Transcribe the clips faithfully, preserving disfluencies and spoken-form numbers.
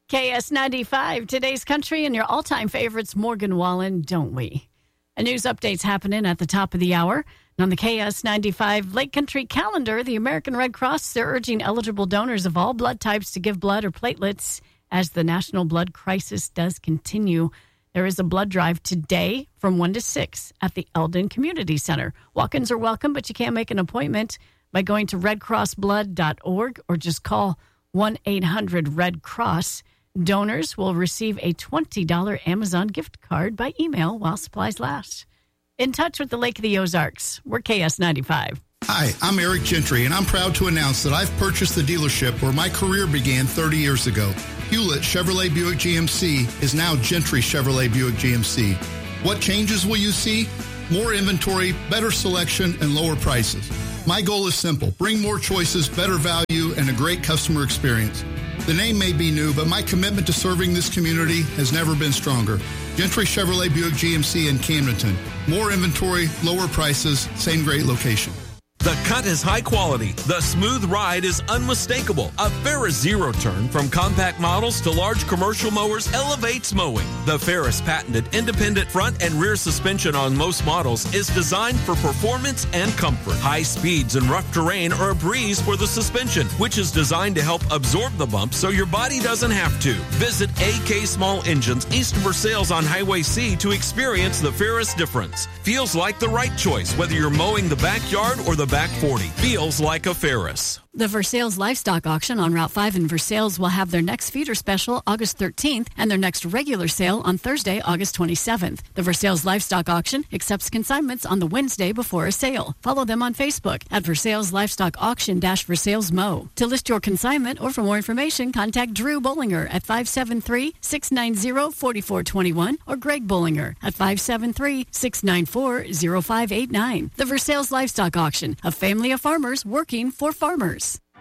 K S ninety-five, today's country, and your all-time favorites, Morgan Wallen, Don't We? A news update's happening at the top of the hour. And on the K S ninety-five Lake Country calendar, the American Red Cross, they're urging eligible donors of all blood types to give blood or platelets as the national blood crisis does continue. There is a blood drive today from one to six at the Eldon Community Center. Walk-ins are welcome, but you can't make an appointment by going to red cross blood dot org or just call one eight hundred red cross. Donors will receive a twenty dollars Amazon gift card by email while supplies last. In touch with the Lake of the Ozarks, we're K S ninety-five. Hi, I'm Eric Gentry, and I'm proud to announce that I've purchased the dealership where my career began thirty years ago. Hewlett Chevrolet Buick G M C is now Gentry Chevrolet Buick G M C. What changes will you see? More inventory, better selection, and lower prices. My goal is simple. Bring more choices, better value, and a great customer experience. The name may be new, but my commitment to serving this community has never been stronger. Gentry Chevrolet Buick G M C in Camdenton. More inventory, lower prices, same great location. The cut is high quality. The smooth ride is unmistakable. A Ferris Zero Turn, from compact models to large commercial mowers, elevates mowing. The Ferris patented independent front and rear suspension on most models is designed for performance and comfort. High speeds and rough terrain are a breeze for the suspension, which is designed to help absorb the bumps so your body doesn't have to. Visit A K Small Engines east of Versailles on Highway C to experience the Ferris difference. Feels like the right choice, whether you're mowing the backyard or the back forty. Feels like a Ferris. The Versailles Livestock Auction on Route five in Versailles will have their next feeder special August thirteenth and their next regular sale on Thursday, August twenty-seventh. The Versailles Livestock Auction accepts consignments on the Wednesday before a sale. Follow them on Facebook at Versailles Livestock Auction Versailles Mo. To list your consignment or for more information, contact Drew Bollinger at five seven three, six nine zero, four four two one or Greg Bollinger at five seven three, six nine four, zero five eight nine. The Versailles Livestock Auction, a family of farmers working for farmers.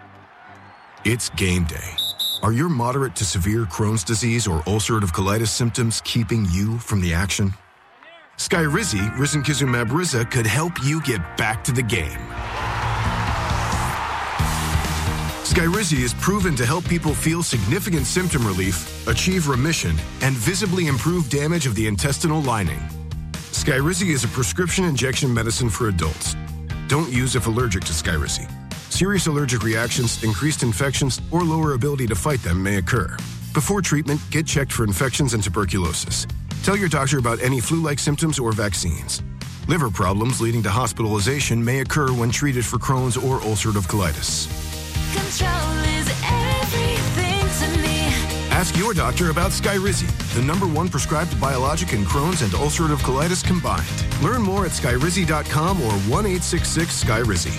It's game day. Are your moderate to severe Crohn's disease or ulcerative colitis symptoms keeping you from the action? Skyrizi, risankizumab Riza, could help you get back to the game. Skyrizi is proven to help people feel significant symptom relief, achieve remission, and visibly improve damage of the intestinal lining. Skyrizi is a prescription injection medicine for adults. Don't use if allergic to Skyrizi. Serious allergic reactions, increased infections, or lower ability to fight them may occur. Before treatment, get checked for infections and tuberculosis. Tell your doctor about any flu-like symptoms or vaccines. Liver problems leading to hospitalization may occur when treated for Crohn's or ulcerative colitis. Control is everything to me. Ask your doctor about Skyrizi, the number one prescribed biologic in Crohn's and ulcerative colitis combined. Learn more at skyrizi dot com or one eight six six Skyrizi.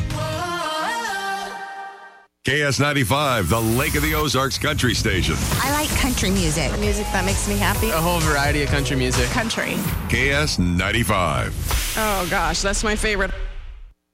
K S ninety-five, the Lake of the Ozarks country station. I like country music. Music that makes me happy. A whole variety of country music. Country. K S ninety-five. Oh, gosh, that's my favorite.